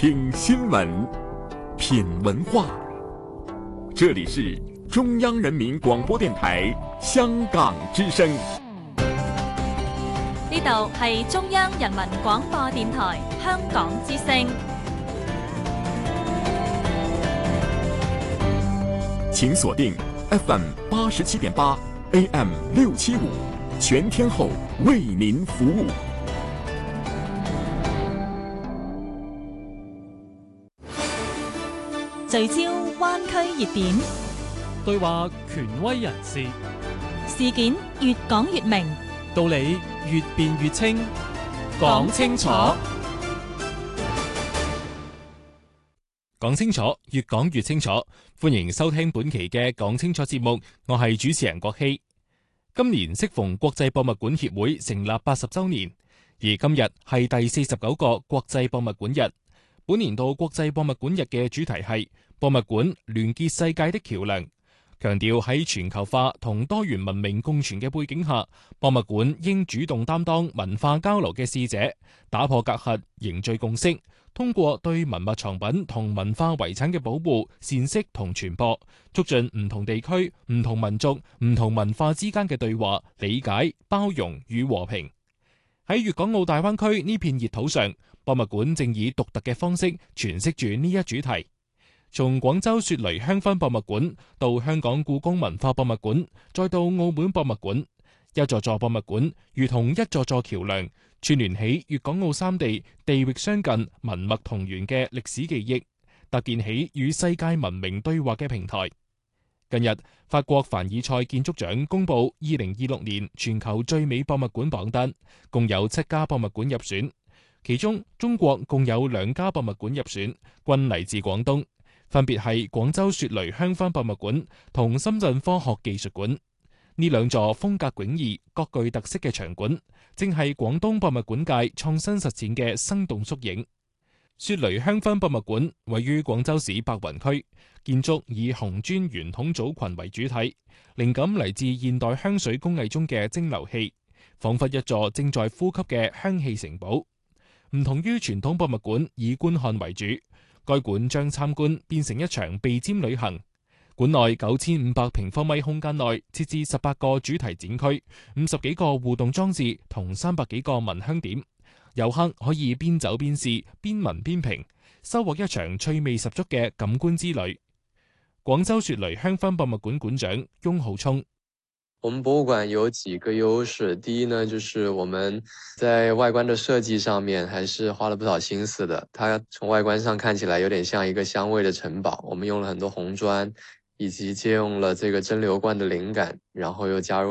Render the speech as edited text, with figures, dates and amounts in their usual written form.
听新闻，品文化。这里是中央人民廣播電台香港之聲。 呢度係中央人民廣播電台香港之聲。 請鎖定 FM 87.8 AM 675，全天候為您服務。 聚焦灣區熱點， 對話權威人士， 事件越講越明， 道理越辯越清， 講清楚， 講清楚，越講越清楚。歡迎收聽本期嘅講清楚節目，我係主持人郭希。今年適逢國際博物館協會成立80週年，而今日係第49個國際博物館日。本年度國際博物館日嘅主題係博物館聯結世界的橋梁，強調喺全球化同多元文明共存嘅背景下，博物館應主動擔當文化交流嘅使者，打破隔閡，凝聚共識，通過對文物藏品同文化遺產嘅保護、闡釋同傳播，促進唔同地區、唔同民族、唔同文化之間嘅對話、理解、包容與和平。喺粵港澳大灣區呢片熱土上，博物館正以獨特嘅方式詮釋住呢一主題。從廣州雪梨香薰博物館到香港故宮文化博物館，再到澳門博物館，一座座博物館如同一座座橋梁，串聯起粵港澳三地地域相近、文脈同源嘅歷史記憶，搭建起與世界文明對話嘅平台。近日，法國凡爾賽建築獎公布2026年全球最美博物館榜單，共有7家博物館入選。其中，中國共有2家博物館入選，均嚟自廣東，分別係廣州雪梨香薰博物館同深圳科學技術館。呢兩座風格迥異、各具特色嘅場館，正係廣東博物館界創新實踐嘅生動縮影。雪梨香薰博物館位於廣州市白雲區，建築以紅磚圓筒組群為主體，靈感嚟自現代香水工藝中嘅蒸餾器，仿佛一座正在呼吸嘅香氣城堡。唔同於傳統博物館以觀看為主，該館將參觀變成一場鼻尖旅行。館內9500平方米空間內設置18個主題展區、50幾個互動裝置同300幾個聞香點，遊客可以邊走邊試、邊聞邊評，收穫一場趣味十足嘅感官之旅。廣州雪梨香薰博物館館長翁浩聰： 我們博物館有幾個優勢，第一呢，就是我們在外觀的設計上面還是花了不少心思的。它從外觀上看起來有點像一個香味的城堡，我們用了很多紅磚，以及借用了這個蒸餾罐的靈感，然後又加入